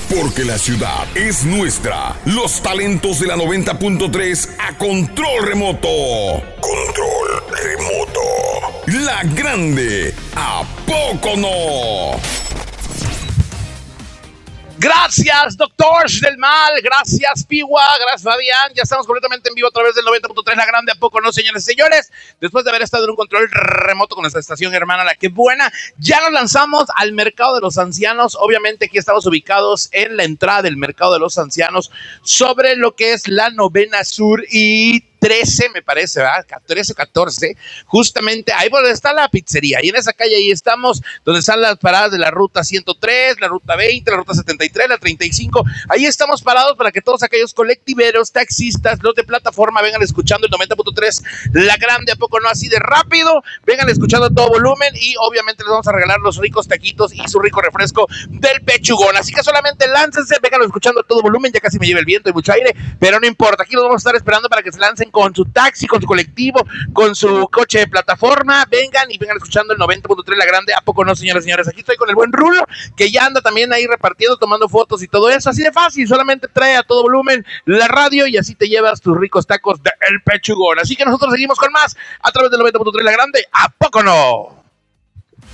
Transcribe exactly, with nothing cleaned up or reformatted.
Porque la ciudad es nuestra. Los talentos de la noventa punto tres a control remoto. Control remoto. La Grande, ¿a poco no? Gracias, Doctor del Mal. Gracias, Piwa. Gracias, Fabián. Ya estamos completamente en vivo a través del noventa punto tres La Grande, ¿a poco no, señores y señores? Después de haber estado en un control remoto con nuestra estación hermana, La Que Buena, ya nos lanzamos al Mercado de los Ancianos. Obviamente aquí estamos ubicados en la entrada del Mercado de los Ancianos, sobre lo que es la Novena Sur y trece, me parece, ¿verdad? trece, catorce, justamente ahí donde está la pizzería, y en esa calle ahí estamos, donde están las paradas de la ruta ciento tres, la ruta veinte, la ruta setenta y tres, la treinta y cinco, ahí estamos parados para que todos aquellos colectiveros, taxistas, los de plataforma, vengan escuchando el noventa punto tres La Grande, ¿a poco no? Así de rápido, vengan escuchando a todo volumen, y obviamente les vamos a regalar los ricos taquitos y su rico refresco del Pechugón, así que solamente láncense, vengan escuchando a todo volumen, ya casi me lleva el viento y mucho aire, pero no importa, aquí los vamos a estar esperando para que se lancen con su taxi, con su colectivo, con su coche de plataforma, vengan y vengan escuchando el noventa punto tres La Grande, ¿a poco no, señores y señores? Aquí estoy con el buen Rulo, que ya anda también ahí repartiendo, tomando fotos y todo eso, así de fácil, solamente trae a todo volumen la radio y así te llevas tus ricos tacos del Pechugón, así que nosotros seguimos con más a través del noventa punto tres La Grande, ¿a poco no?